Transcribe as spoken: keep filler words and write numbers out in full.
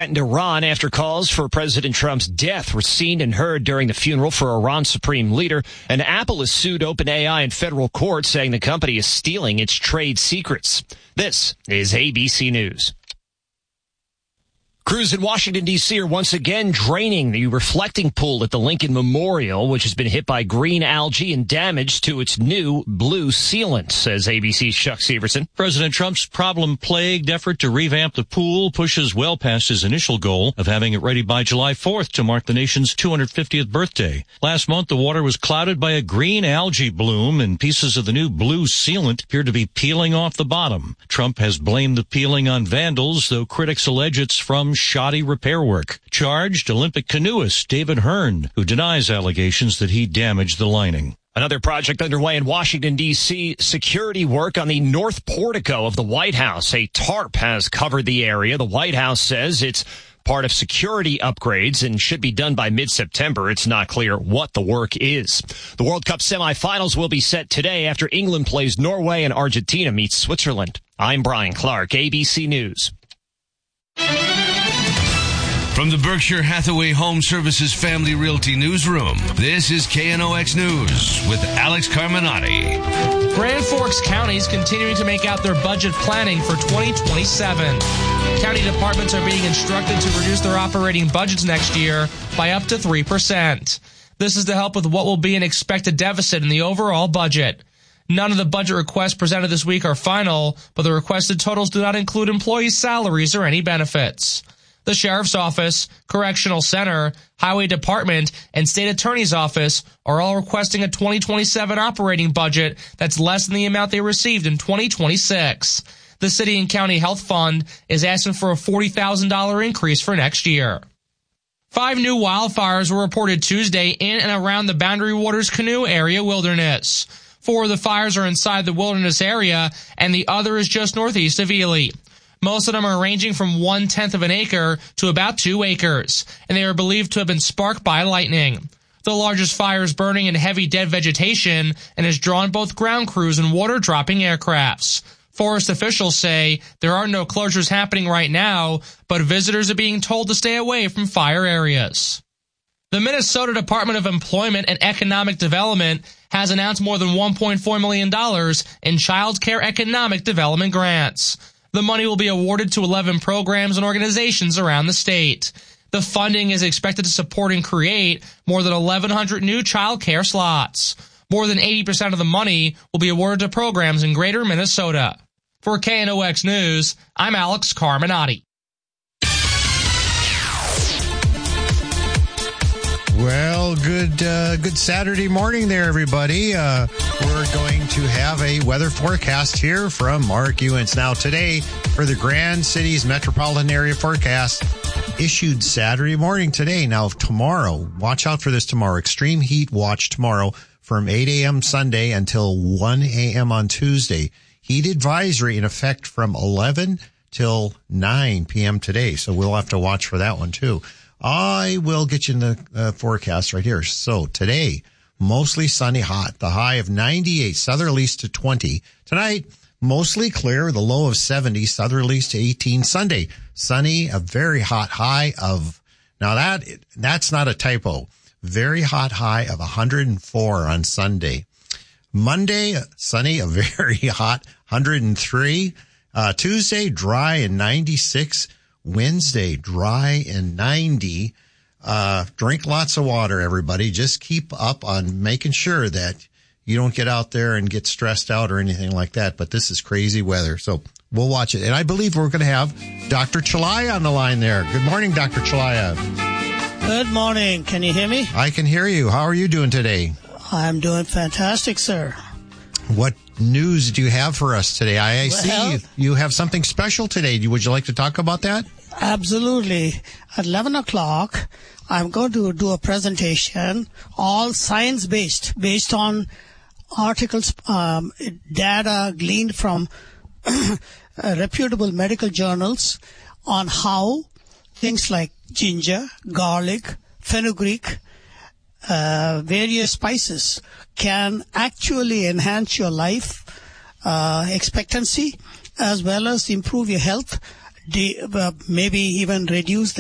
threatened Iran after calls for President Trump's death were seen and heard during the funeral for Iran's supreme leader. And Apple has sued OpenAI in federal court, saying the company is stealing its trade secrets. This is A B C News. Crews in Washington, D C are once again draining the reflecting pool at the Lincoln Memorial, which has been hit by green algae and damage to its new blue sealant, says A B C's Chuck Severson. President Trump's problem-plagued effort to revamp the pool pushes well past his initial goal of having it ready by July fourth to mark the nation's two hundred fiftieth birthday. Last month, the water was clouded by a green algae bloom, and pieces of the new blue sealant appear to be peeling off the bottom. Trump has blamed the peeling on vandals, though critics allege it's from shoddy repair work. Charged Olympic canoeist David Hearn, who denies allegations that he damaged the lining. Another project underway in Washington, D C, security work on the north portico of the White House. A tarp has covered the area. The White House says it's part of security upgrades and should be done by mid-September. It's not clear what the work is. The World Cup semifinals will be set today after England plays Norway and Argentina meets Switzerland. I'm Brian Clark, A B C News. From the Berkshire Hathaway Home Services Family Realty Newsroom, this is K N O X News with Alex Carminati. Grand Forks County is continuing to make out their budget planning for twenty twenty-seven. County departments are being instructed to reduce their operating budgets next year by up to three percent. This is to help with what will be an expected deficit in the overall budget. None of the budget requests presented this week are final, but the requested totals do not include employee salaries or any benefits. The Sheriff's Office, Correctional Center, Highway Department, and State Attorney's Office are all requesting a twenty twenty-seven operating budget that's less than the amount they received in twenty twenty-six. The City and County Health Fund is asking for a forty thousand dollars increase for next year. Five new wildfires were reported Tuesday in and around the Boundary Waters Canoe Area Wilderness. Four of the fires are inside the wilderness area, and the other is just northeast of Ely. Most of them are ranging from one-tenth of an acre to about two acres, and they are believed to have been sparked by lightning. The largest fire is burning in heavy dead vegetation and has drawn both ground crews and water-dropping aircrafts. Forest officials say there are no closures happening right now, but visitors are being told to stay away from fire areas. The Minnesota Department of Employment and Economic Development has announced more than one point four million dollars in child care economic development grants. The money will be awarded to eleven programs and organizations around the state. The funding is expected to support and create more than eleven hundred new child care slots. More than eighty percent of the money will be awarded to programs in greater Minnesota. For K N O X News, I'm Alex Carminati. Well, good uh, good Saturday morning there, everybody. Uh, we're going to have a weather forecast here from Mark Ewens. Now, today, for the Grand Cities metropolitan area forecast, issued Saturday morning today. Now, tomorrow, watch out for this tomorrow. Extreme heat watch tomorrow from eight a.m. Sunday until one a.m. on Tuesday. Heat advisory in effect from eleven till nine p.m. today. So we'll have to watch for that one, too. I will get you in the uh, forecast right here. So today, mostly sunny, hot. The high of ninety-eight, southerlies to twenty. Tonight, mostly clear, the low of seventy, southerlies to eighteen. Sunday, sunny, a very hot high of, now that, that's not a typo, very hot high of one hundred four on Sunday. Monday, sunny, a very hot one hundred three. Uh, Tuesday, dry and ninety-six. Wednesday, dry and ninety. Uh, drink lots of water, everybody. Just keep up on making sure that you don't get out there and get stressed out or anything like that. But this is crazy weather, so we'll watch it. And I believe we're going to have Doctor Chalaya on the line there. Good morning, Doctor Chalaya. Good morning. Can you hear me? I can hear you. How are you doing today? I'm doing fantastic, sir. What news do you have for us today? I Well, see you have something special today. Would you like to talk about that? Absolutely. At eleven o'clock, I'm going to do a presentation, all science-based, based on articles, um, data gleaned from reputable medical journals on how things like ginger, garlic, fenugreek, uh, various spices can actually enhance your life uh, expectancy as well as improve your health, de- uh, maybe even reduce the